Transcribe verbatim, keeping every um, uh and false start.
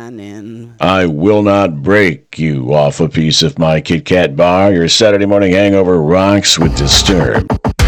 and I will not break you off a piece of my Kit Kat bar. Your Saturday morning hangover rocks with Disturbed.